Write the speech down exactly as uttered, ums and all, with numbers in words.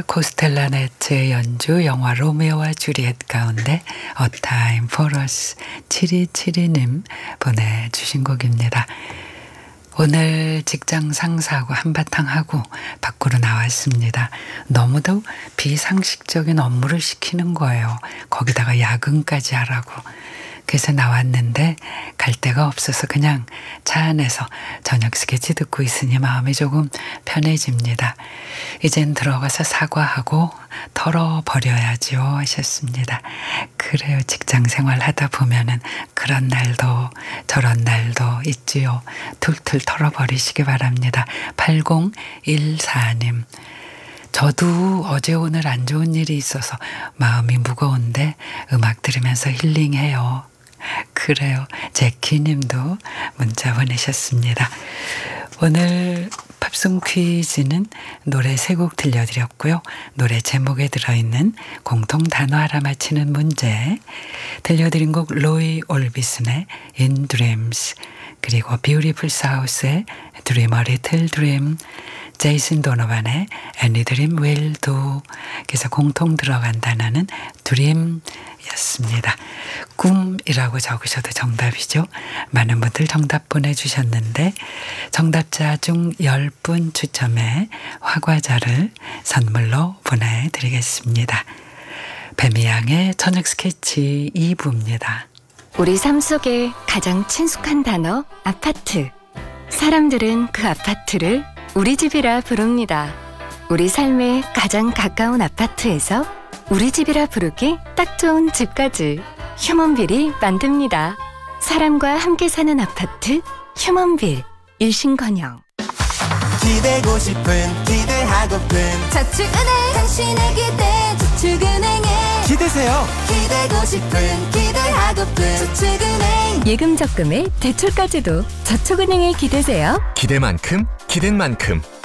코스텔라네츠의 연주 영화 로미오와 주리엣 가운데 A Time for Us 칠이칠이님 보내주신 곡입니다. 오늘 직장 상사하고 한바탕 하고 밖으로 나왔습니다. 너무도 비상식적인 업무를 시키는 거예요. 거기다가 야근까지 하라고. 그래서 나왔는데 갈 데가 없어서 그냥 차 안에서 저녁 스케치 듣고 있으니 마음이 조금 편해집니다. 이젠 들어가서 사과하고 털어버려야지요 하셨습니다. 그래요. 직장생활 하다 보면은 그런 날도 저런 날도 있지요. 툴툴 털어버리시기 바랍니다. 팔공일사님 저도 어제 오늘 안 좋은 일이 있어서 마음이 무거운데 음악 들으면서 힐링해요. 그래요. 제키님도 문자 보내셨습니다. 오늘 팝송 퀴즈는 노래 세 곡 들려드렸고요. 노래 제목에 들어있는 공통 단어 알아맞히는 문제, 들려드린 곡 로이 올비슨의 In Dreams, 그리고 뷰티풀 사우스의 Dream a Little Dream, 제이슨 도노반의 Any Dream Will Do. 그래서 공통 들어간 단어는 Dream이었습니다. 꿈이라고 적으셔도 정답이죠. 많은 분들 정답 보내주셨는데 정답자 중 열 분 추첨해 화과자를 선물로 보내드리겠습니다. 배미양의 저녁 스케치 이 부입니다. 우리 삶 속에 가장 친숙한 단어 아파트. 사람들은 그 아파트를 우리 집이라 부릅니다. 우리 삶에 가장 가까운 아파트에서 우리 집이라 부르기 딱 좋은 집까지 휴먼빌이 만듭니다. 사람과 함께 사는 아파트 휴먼빌. 일신건영. 기대고 싶은 기대하고픈 저축은행 당신의 기대 저축은행에 기대세요. 기대고 싶은 기대하고픈 저축은행 예금 적금에 대출까지도 저축은행에 기대세요. 기대만큼 기댄 만큼